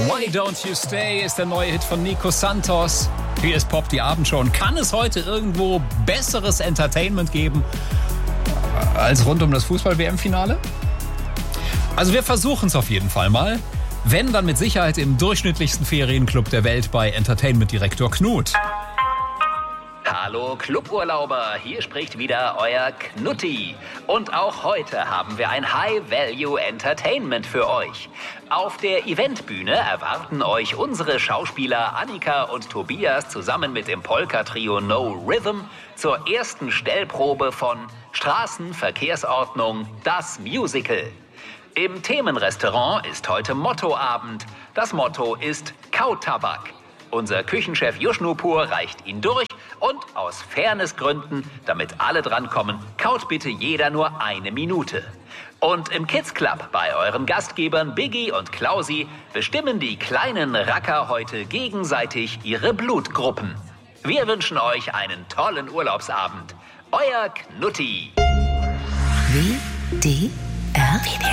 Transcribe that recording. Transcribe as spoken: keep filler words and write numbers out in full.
Why Don't You Stay ist der neue Hit von Nico Santos. Hier ist Pop, die Abendshow. Und kann es heute irgendwo besseres Entertainment geben als rund um das Fußball-W M-Finale? Also wir versuchen es auf jeden Fall mal. Wenn, dann mit Sicherheit im durchschnittlichsten Ferienclub der Welt bei Entertainment-Direktor Knut. Hallo Cluburlauber, hier spricht wieder euer Knutti. Und auch heute haben wir ein High-Value-Entertainment für euch. Auf der Eventbühne erwarten euch unsere Schauspieler Annika und Tobias zusammen mit dem Polka-Trio No Rhythm zur ersten Stellprobe von Straßenverkehrsordnung, das Musical. Im Themenrestaurant ist heute Mottoabend. Das Motto ist Kautabak. Unser Küchenchef Yushnoopur reicht ihn durch und aus Fairnessgründen, damit alle drankommen, kaut bitte jeder nur eine Minute. Und im Kids Club bei euren Gastgebern Biggie und Klausi bestimmen die kleinen Racker heute gegenseitig ihre Blutgruppen. Wir wünschen euch einen tollen Urlaubsabend. Euer Knutti. W D R